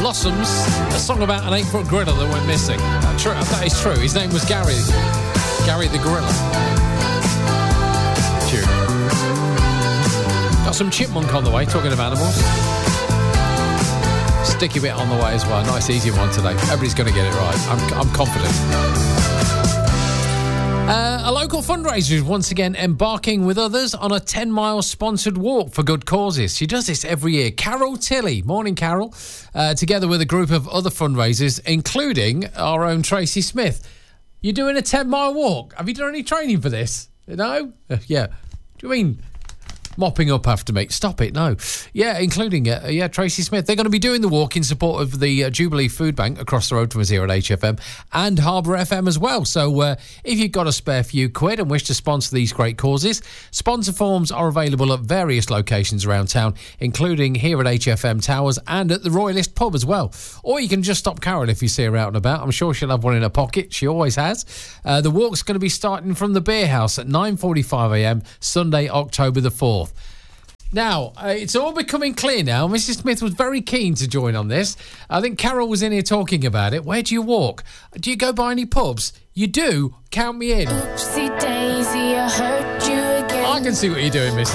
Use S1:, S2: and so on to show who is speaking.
S1: Blossoms, a song about an 8-foot gorilla that went missing. That is true. His name was Gary the gorilla. Tune. Got some chipmunk on the way, talking of animals. Sticky bit on the way as well. Nice easy one today. Everybody's going to get it right. I'm confident. A local fundraiser is once again embarking with others on a 10-mile sponsored walk for good causes. She does this every year. Carol Tilley, morning Carol, together with a group of other fundraisers, including our own Tracy Smith. You're doing a 10-mile walk. Have you done any training for this? No? Yeah. Do you mean mopping up after me? Stop it, no. Yeah, including, Tracy Smith. They're going to be doing the walk in support of the Jubilee Food Bank across the road from us here at HFM and Harbour FM as well. So if you've got a spare few quid and wish to sponsor these great causes, sponsor forms are available at various locations around town, including here at HFM Towers and at the Royalist Pub as well. Or you can just stop Carol if you see her out and about. I'm sure she'll have one in her pocket. She always has. The walk's going to be starting from the Beer House at 9:45am, Sunday, October the 4th. Now, it's all becoming clear now. Mrs. Smith was very keen to join on this. I think Carol was in here talking about it. Where do you walk? Do you go by any pubs? You do? Count me in.
S2: Oopsie daisy, I hurt you again.
S1: I can see what you're doing, Mrs.